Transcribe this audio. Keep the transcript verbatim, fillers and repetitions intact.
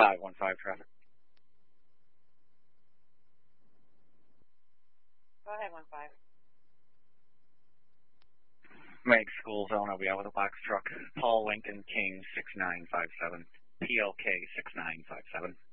five one five traffic. Go ahead, one five. Make school zone, I'll be out with a box truck. Paul Lincoln King six nine five seven. P L K six nine five seven.